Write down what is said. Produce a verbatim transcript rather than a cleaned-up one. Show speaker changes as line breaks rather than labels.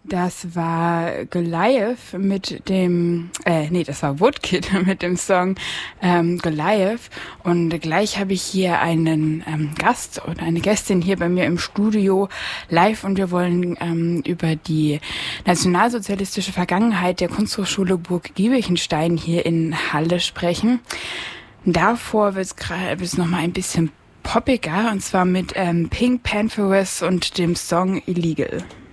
Das war Goliath mit dem, äh, nee, das war Woodkid mit dem Song ähm, Goliath. Und gleich habe ich hier einen ähm, Gast oder eine Gästin hier bei mir im Studio live und wir wollen ähm, über die nationalsozialistische Vergangenheit der Kunsthochschule Burg Giebichenstein hier in Halle sprechen. Davor wird es noch mal ein bisschen poppiger und zwar mit ähm, Pink Pantheress und dem Song Illegal.